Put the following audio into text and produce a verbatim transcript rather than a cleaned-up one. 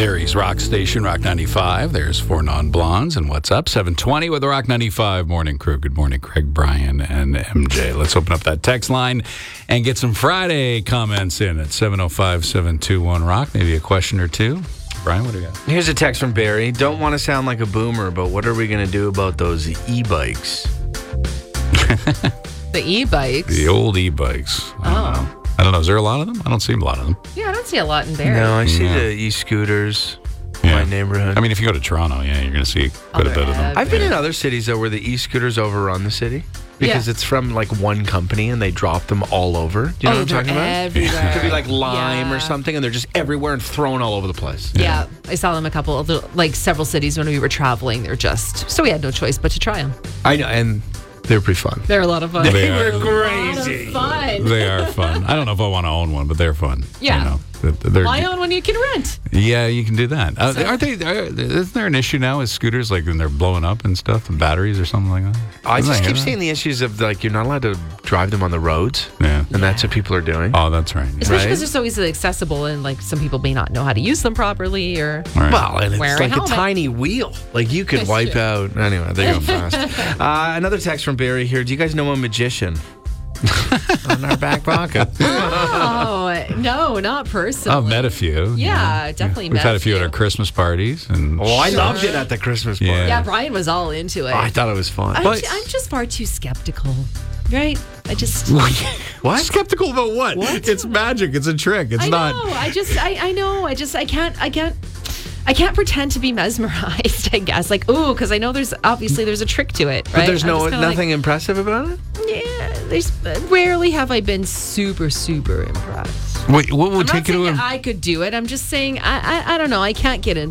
Barry's Rock Station, Rock ninety-five. There's Four Non-Blondes. And what's up? seven twenty with the Rock ninety-five Morning Crew. Good morning, Craig, Brian, and M J. Let's open up that text line and get some Friday comments in at seven oh five, seven two one, ROCK. Maybe a question or two. Brian, what do you got? Here's a text from Barry. Don't want to sound like a boomer, but what are we going to do about those e-bikes? The e-bikes? The old e-bikes. I don't Oh. know. I don't know. Is there a lot of them? I don't see a lot of them. Yeah, I don't see a lot in Barrie. No, I see Yeah. the e-scooters in Yeah. my neighborhood. I mean, if you go to Toronto, yeah, you're going to see quite a bit of them. I've been in other cities, though, where the e-scooters overrun the city because Yeah. it's from, like, one company, and they drop them all over. Do you know Oh, what I'm talking they're about? everywhere. It could be, like, lime Yeah. or something, and they're just everywhere and thrown all over the place. Yeah, I saw them a couple of, the- like, several cities when we were traveling. They're just, so we had no choice but to try them. I know, and they're pretty fun. They're a lot of fun. They are. A lot of fun. They are fun. I don't know if I want to own one, but they're fun. Yeah. You know, they're, Why own one you can rent? Yeah, you can do that. Uh, aren't they? Are, isn't there an issue now with scooters, like when they're blowing up and stuff, and batteries or something like that? I Isn't just that keep here? seeing the issues of, like, you're not allowed to drive them on the roads, Yeah. and that's what people are doing. Oh, that's right. Especially Right. because they're so easily accessible and, like, some people may not know how to use them properly or... All right. Well, and it's Wear a like a, helmet. tiny wheel. Like, you could That's wipe true. out. Anyway, they go fast. uh, another text from Barry here. Do you guys know a magician? On our back pocket. Oh, no, not personally. I've met a few. Yeah, definitely We've met had a a few at few. our Christmas parties, and Oh, I Sure. loved it at the Christmas party. Yeah. Yeah, Brian was all into it. Oh, I thought it was fun. I'm, But ju- I'm just far too skeptical, right? I just... what? skeptical about what? What? It's magic. It's a trick. It's I not. know. I just, I, I know. I just, I can't, I can't, I can't pretend to be mesmerized. I guess, like, ooh, because I know there's obviously there's a trick to it, right? But there's I'm no just kinda nothing impressive about it? Like, yeah, there's rarely have I been super, super impressed. Wait, what would I'm not take you saying to that a? I could do it. I'm just saying I, I, I don't know. I can't get into